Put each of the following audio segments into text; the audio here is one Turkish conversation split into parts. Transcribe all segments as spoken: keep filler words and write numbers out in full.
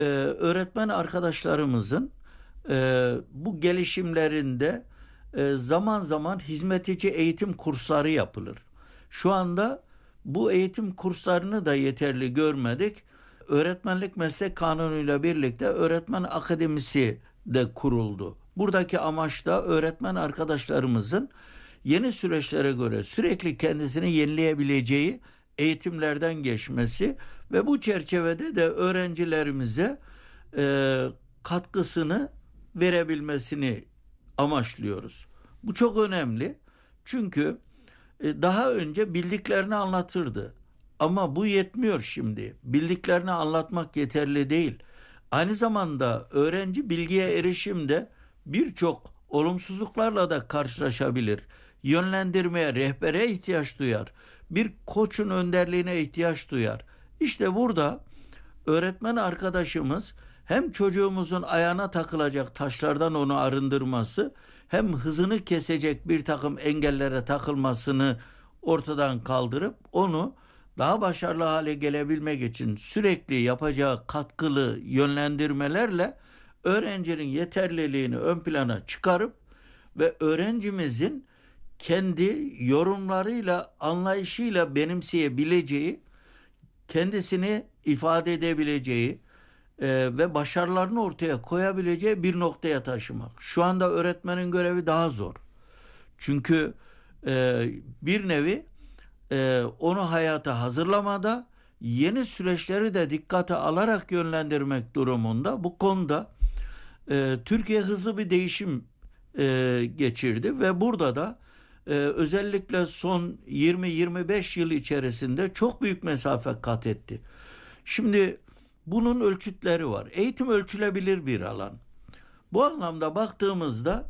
Ee, öğretmen arkadaşlarımızın e, bu gelişimlerinde e, zaman zaman hizmetici eğitim kursları yapılır. Şu anda bu eğitim kurslarını da yeterli görmedik. Öğretmenlik Meslek Kanunu ile birlikte öğretmen akademisi de kuruldu. Buradaki amaç da öğretmen arkadaşlarımızın yeni süreçlere göre sürekli kendisini yenileyebileceği eğitimlerden geçmesi ve bu çerçevede de öğrencilerimize e, katkısını verebilmesini amaçlıyoruz. Bu çok önemli. Çünkü e, daha önce bildiklerini anlatırdı. Ama bu yetmiyor şimdi. Bildiklerini anlatmak yeterli değil. Aynı zamanda öğrenci bilgiye erişimde birçok olumsuzluklarla da karşılaşabilir. Yönlendirmeye, rehbere ihtiyaç duyar. Bir koçun önderliğine ihtiyaç duyar. İşte burada öğretmen arkadaşımız hem çocuğumuzun ayağına takılacak taşlardan onu arındırması, hem hızını kesecek bir takım engellere takılmasını ortadan kaldırıp onu daha başarılı hale gelebilmek için sürekli yapacağı katkılı yönlendirmelerle öğrencinin yeterliliğini ön plana çıkarıp ve öğrencimizin kendi yorumlarıyla, anlayışıyla benimseyebileceği, kendisini ifade edebileceği e, ve başarılarını ortaya koyabileceği bir noktaya taşımak. Şu anda öğretmenin görevi daha zor. Çünkü e, bir nevi e, onu hayata hazırlamada yeni süreçleri de dikkate alarak yönlendirmek durumunda. Bu konuda e, Türkiye hızlı bir değişim e, geçirdi ve burada da e, özellikle son yirmi yirmi beş yıl içerisinde çok büyük mesafe kat etti. Şimdi bunun ölçütleri var. Eğitim ölçülebilir bir alan. Bu anlamda baktığımızda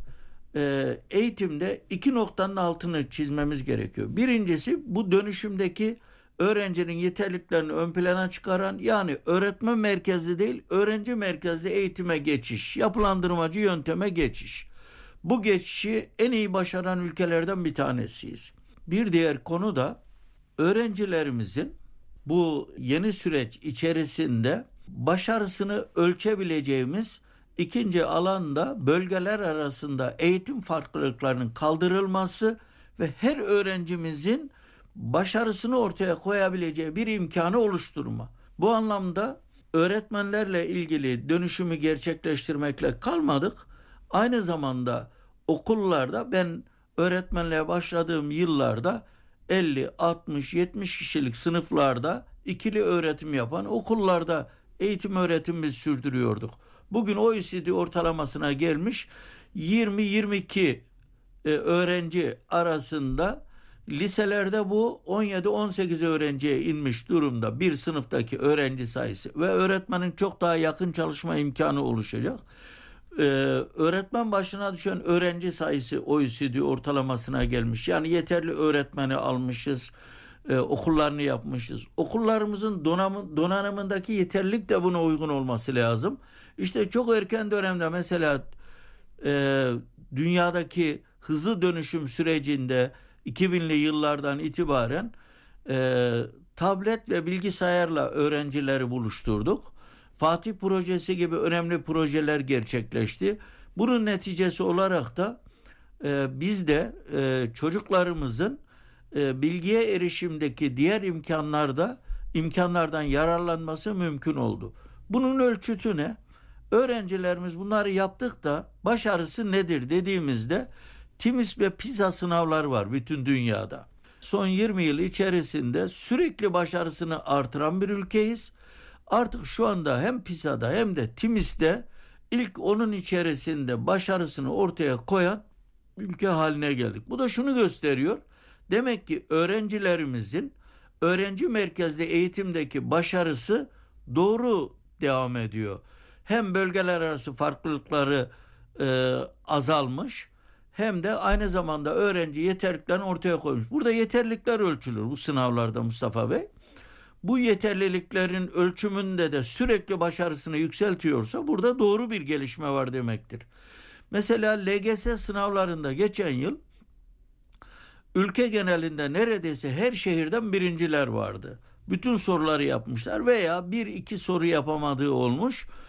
e, eğitimde iki noktanın altını çizmemiz gerekiyor. Birincisi, bu dönüşümdeki öğrencinin yeterliliklerini ön plana çıkaran, yani öğretmen merkezli değil öğrenci merkezli eğitime geçiş, yapılandırmacı yönteme geçiş. Bu geçişi en iyi başaran ülkelerden bir tanesiyiz. Bir diğer konu da öğrencilerimizin bu yeni süreç içerisinde başarısını ölçebileceğimiz ikinci alanda bölgeler arasında eğitim farklılıklarının kaldırılması ve her öğrencimizin başarısını ortaya koyabileceği bir imkanı oluşturma. Bu anlamda öğretmenlerle ilgili dönüşümü gerçekleştirmekle kalmadık. Aynı zamanda okullarda, ben öğretmenliğe başladığım yıllarda elli, altmış, yetmiş kişilik sınıflarda ikili öğretim yapan okullarda eğitim öğretimimizi sürdürüyorduk. Bugün O E C D ortalamasına gelmiş yirmi yirmi iki e, öğrenci arasında, liselerde bu on yedi on sekiz öğrenciye inmiş durumda bir sınıftaki öğrenci sayısı ve öğretmenin çok daha yakın çalışma imkanı oluşacak. Ee, öğretmen başına düşen öğrenci sayısı O E C D ortalamasına gelmiş. Yani yeterli öğretmeni almışız, e, okullarını yapmışız. Okullarımızın donanım, donanımındaki yeterlilik de buna uygun olması lazım. İşte çok erken dönemde mesela e, dünyadaki hızlı dönüşüm sürecinde iki binli yıllardan itibaren e, tablet ve bilgisayarla öğrencileri buluşturduk. Fatih Projesi gibi önemli projeler gerçekleşti. Bunun neticesi olarak da e, biz de e, çocuklarımızın e, bilgiye erişimdeki diğer imkanlarda imkanlardan yararlanması mümkün oldu. Bunun ölçütü ne? Öğrencilerimiz bunları yaptık da başarısı nedir dediğimizde TIMSS ve PISA sınavları var bütün dünyada. Son yirmi yıl içerisinde sürekli başarısını artıran bir ülkeyiz. Artık şu anda hem PISA'da hem de TIMSS'te ilk onun içerisinde başarısını ortaya koyan ülke haline geldik. Bu da şunu gösteriyor. Demek ki öğrencilerimizin öğrenci merkezli eğitimdeki başarısı doğru devam ediyor. Hem bölgeler arası farklılıkları e, azalmış, hem de aynı zamanda öğrenci yeterliliklerini ortaya koymuş. Burada yeterlilikler ölçülür bu sınavlarda Mustafa Bey. Bu yeterliliklerin ölçümünde de sürekli başarısını yükseltiyorsa burada doğru bir gelişme var demektir. Mesela L G S sınavlarında geçen yıl ülke genelinde neredeyse her şehirden birinciler vardı. Bütün soruları yapmışlar veya bir iki soru yapamadığı olmuş.